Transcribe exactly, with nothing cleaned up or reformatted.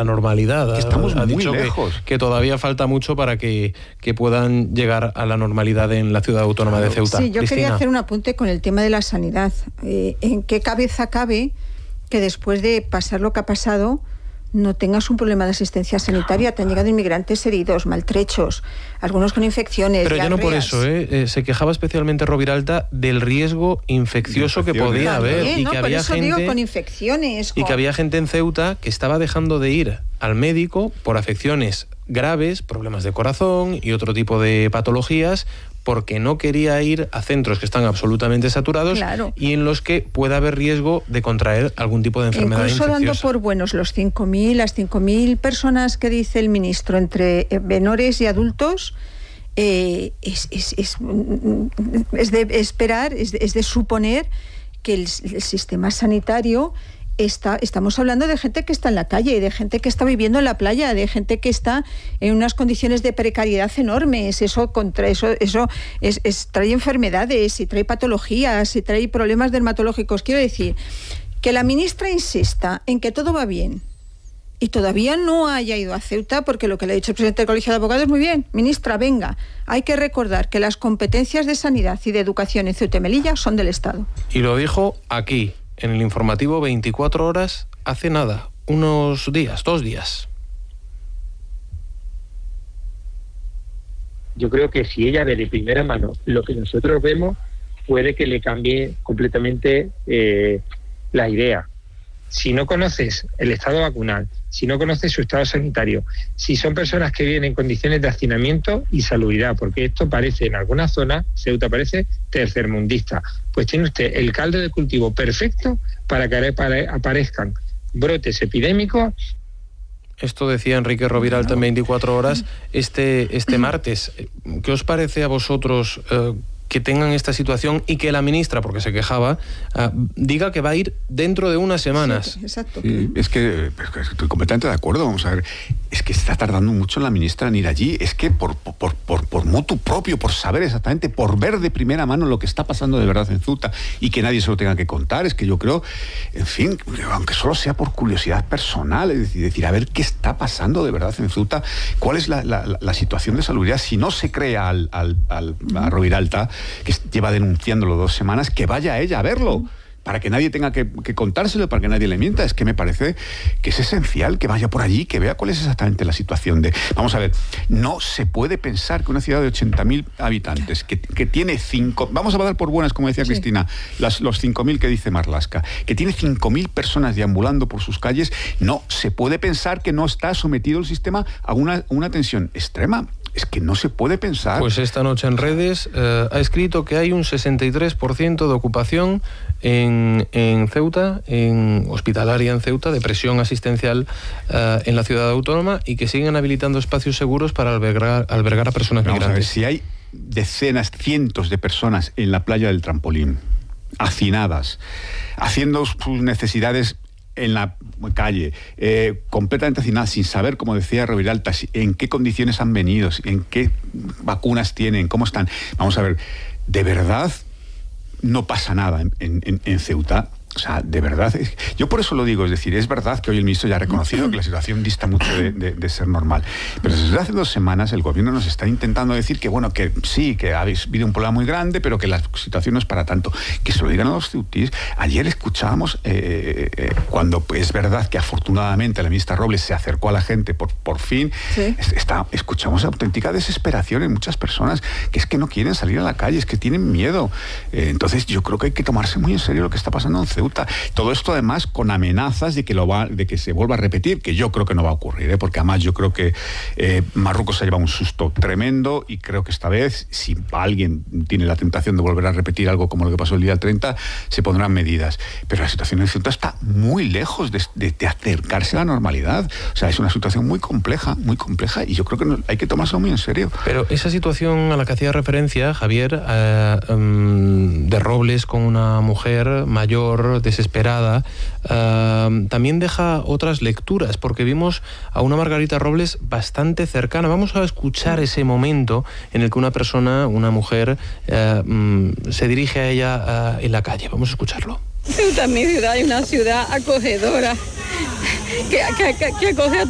la normalidad. Que estamos ha muy dicho lejos. Que, que todavía falta mucho para que, que puedan llegar a la normalidad en la ciudad autónoma de Ceuta. Sí, yo Cristina. quería hacer un apunte con el tema de la sanidad. Eh, ¿En qué cabeza cabe que después de pasar lo que ha pasado no tengas un problema de asistencia sanitaria? Te han llegado inmigrantes heridos, maltrechos, algunos con infecciones. Pero ya no por eso, ¿eh? Eh, se quejaba especialmente Roviralta del riesgo infeccioso que podía haber. También, y ¿no? que Por había eso gente, digo, con infecciones. Y con... que había gente en Ceuta que estaba dejando de ir al médico por afecciones graves, problemas de corazón y otro tipo de patologías, porque no quería ir a centros que están absolutamente saturados, claro, y en los que pueda haber riesgo de contraer algún tipo de enfermedad Incluso infecciosa. Dando por buenos los cinco mil, las cinco mil personas que dice el ministro entre menores y adultos, eh, es, es, es, es de esperar, es de, es de suponer que el, el sistema sanitario Está, estamos hablando de gente que está en la calle, de gente que está viviendo en la playa, de gente que está en unas condiciones de precariedad enormes. Eso contra eso, eso es, es, trae enfermedades y trae patologías y trae problemas dermatológicos. Quiero decir, que la ministra insista en que todo va bien y todavía no haya ido a Ceuta, porque lo que le ha dicho el presidente del Colegio de Abogados, muy bien, ministra, venga, hay que recordar que las competencias de sanidad y de educación en Ceuta y Melilla son del Estado. Y lo dijo aquí, en el informativo veinticuatro horas, hace nada, unos días, dos días. Yo creo que si ella ve de primera mano lo que nosotros vemos, puede que le cambie completamente eh, la idea. Si no conoces el estado vacunal, si no conoces su estado sanitario, si son personas que viven en condiciones de hacinamiento y salubridad, porque esto parece, en algunas zonas, Ceuta parece tercermundista, pues tiene usted el caldo de cultivo perfecto para que aparezcan brotes epidémicos. Esto decía Enrique Roviralta en veinticuatro horas este, este martes. ¿Qué os parece a vosotros eh, que tengan esta situación y que la ministra, porque se quejaba, uh, diga que va a ir dentro de unas semanas? Sí, exacto. Sí, es que estoy completamente de acuerdo. Vamos a ver, es que está tardando mucho la ministra en ir allí. Es que por, por, por, por mutuo propio, por saber exactamente, por ver de primera mano lo que está pasando de verdad en Ceuta y que nadie se lo tenga que contar, es que yo creo, en fin, aunque solo sea por curiosidad personal, es decir, decir a ver qué está pasando de verdad en Ceuta, cuál es la, la, la situación de salubridad. Si no se cree al, al, al, a Roviralta, que lleva denunciándolo dos semanas, que vaya ella a verlo, para que nadie tenga que, que contárselo, para que nadie le mienta. Es que me parece que es esencial que vaya por allí, que vea cuál es exactamente la situación de... Vamos a ver, no se puede pensar que una ciudad de ochenta mil habitantes, que, que tiene cinco... Vamos a dar por buenas, como decía sí. Cristina, las, los cinco mil que dice Marlaska, que tiene cinco mil personas deambulando por sus calles, no se puede pensar que no está sometido el sistema a una, una tensión extrema. Es que no se puede pensar. Pues esta noche en redes eh, ha escrito que hay un sesenta y tres por ciento de ocupación en, en Ceuta, en hospitalaria en Ceuta, de presión asistencial eh, en la ciudad autónoma, y que siguen habilitando espacios seguros para albergar, albergar a personas Vamos migrantes. A ver, si hay decenas, cientos de personas en la playa del Trampolín, hacinadas, haciendo sus necesidades en la calle, eh, completamente hacinadas, sin saber, como decía Roviralta, en qué condiciones han venido, en qué vacunas tienen, cómo están. Vamos a ver, de verdad no pasa nada en, en, en Ceuta. O sea, de verdad, yo por eso lo digo, es decir, es verdad que hoy el ministro ya ha reconocido que la situación dista mucho de, de, de ser normal, pero desde hace dos semanas el gobierno nos está intentando decir que, bueno, que sí, que ha habido un problema muy grande, pero que la situación no es para tanto. Que se lo digan a los ceutíes. Ayer escuchábamos, eh, eh, cuando es verdad que afortunadamente la ministra Robles se acercó a la gente por, por fin, sí. está, escuchamos auténtica desesperación en muchas personas, que es que no quieren salir a la calle, es que tienen miedo. Eh, entonces yo creo que hay que tomarse muy en serio lo que está pasando en Ceuta. Todo esto además con amenazas de que lo va, de que se vuelva a repetir, que yo creo que no va a ocurrir, ¿eh? Porque además yo creo que eh, Marruecos se ha llevado un susto tremendo, y creo que esta vez, si alguien tiene la tentación de volver a repetir algo como lo que pasó el día treinta, se pondrán medidas. Pero la situación en Ceuta está muy lejos de, de, de acercarse a la normalidad. O sea, es una situación muy compleja, muy compleja, y yo creo que no, hay que tomárselo muy en serio. Pero esa situación a la que hacía referencia, Javier, eh, um, de Robles con una mujer mayor, desesperada, uh, también deja otras lecturas, porque vimos a una Margarita Robles bastante cercana. Vamos a escuchar ese momento en el que una persona, una mujer, uh, um, se dirige a ella uh, en la calle. Vamos a escucharlo. Ceuta es mi ciudad, es una ciudad acogedora, que, que, que, que acoge a